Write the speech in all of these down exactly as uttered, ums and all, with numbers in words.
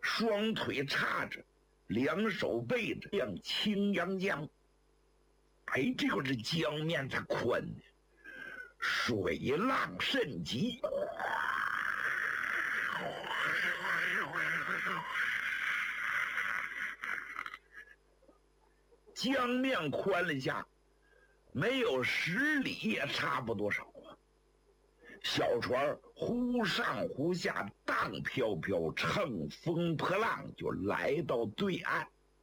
双腿叉着，两手背着，像青阳江。哎，这个这江面才宽呢，水浪甚急。江面宽了下，没有十里也差不多少啊。小船忽上忽下，荡飘飘，乘风破浪，就来到对岸。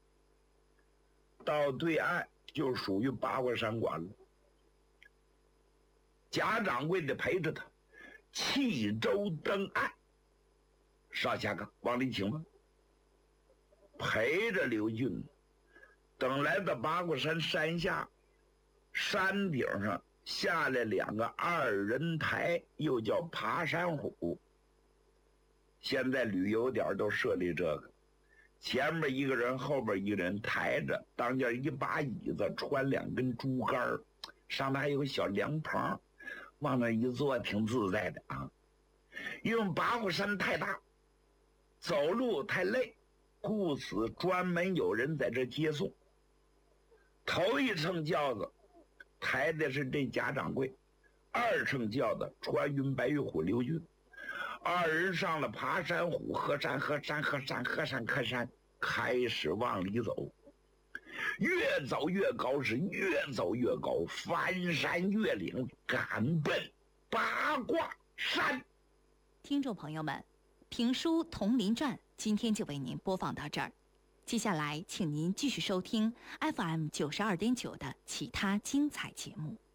到对岸就属于八卦山关了。贾掌柜的陪着他弃舟登岸。少侠哥，往里请吧。陪着刘俊，等来到八卦山山下，山顶上下来两个二人台，又叫爬山虎。现在旅游点都设立这个，前面一个人，后边一个人抬着，当间一把椅子，穿两根竹竿，上面还有个小凉棚，往那一坐挺自在的啊。因为八卦山太大，走路太累，故此专门有人在这接送。头一乘轿子抬的是这贾掌柜，二乘轿子穿云白玉虎刘俊。二人上了爬山虎，喝山喝山喝山喝山喝山，开始往里走。越走越高，是越走越高，翻山越岭，赶奔八卦山。 听众朋友们，评书《铜林传》今天就为您播放到这儿，接下来请您继续收听 F M 九十二点九的其他精彩节目。